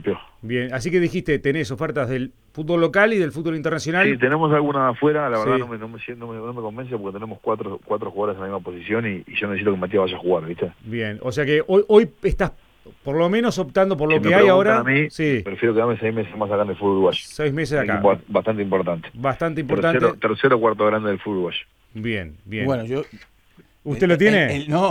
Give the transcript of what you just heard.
rompió. Bien, así que dijiste, tenés ofertas del fútbol local y del fútbol internacional. Sí, tenemos algunas afuera, la verdad no me convence porque tenemos cuatro jugadores en la misma posición y yo necesito que Matías vaya a jugar, ¿viste? Bien, o sea que hoy estás por lo menos optando por lo que hay ahora. A mí, sí. Prefiero quedarme 6 meses más acá en el fútbol uruguayo. 6 meses acá. Bastante importante. Bastante importante. Tercero o cuarto grande del fútbol uruguayo. Bien, bien. Bueno, yo... ¿Usted lo tiene? No.